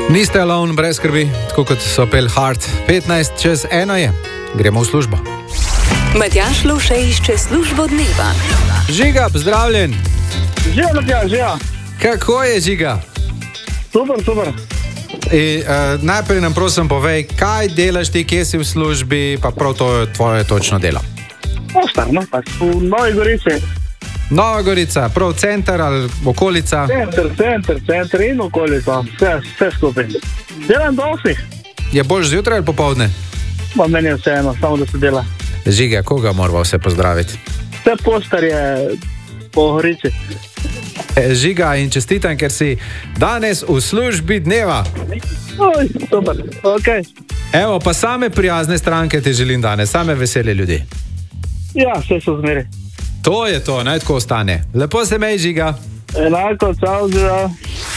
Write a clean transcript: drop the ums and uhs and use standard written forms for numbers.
Niste alone, brez skrbi, tako kot so pel Hard. 15:45 je. Gremo v službo. Matjaž Lovše išče službo dneva. Žiga, pozdravljen. Živa, Matjaž, živa. Kako je, Žiga? Super. Najprej nam prosim povej, kaj delaš ti, kje si v službi, pa prav to je tvoje točno delo. Ostarno, pač v Novi Gorici. Nova Gorica, prav center ali okolica? Center in okolica, vse skupaj. Delam do 8. Je bolj zjutraj ali popovdne? Meni je vseeno, samo da se dela. Žiga, koga moramo vse pozdraviti? Vse postarje po Gorici. Žiga, in čestitam, ker si danes v službi dneva. Oj, super, okej. Evo, pa same prijazne stranke ti želim danes, same vesele ljudi. Ja, vse so zmeri. To je to, naj tako ostane. Lepo se mej, Žiga. Enako, čau, živa.